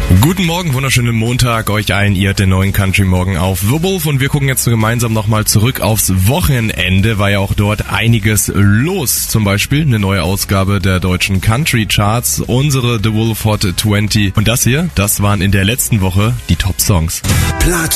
Guten Morgen, wunderschönen Montag euch allen, ihr hört den neuen Country Morgen auf The Wolf und wir gucken jetzt gemeinsam nochmal zurück aufs Wochenende, war ja auch dort einiges los, zum Beispiel eine neue Ausgabe der deutschen Country Charts, unsere The Wolf Hot 20 und das hier, das waren in der letzten Woche die Top Songs. Platz